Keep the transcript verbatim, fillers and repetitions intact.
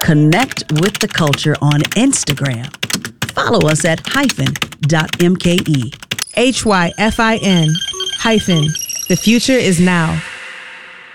Connect with the culture on Instagram. Follow us at hyphen dot M K E. H Y F I N hyphen. The future is now.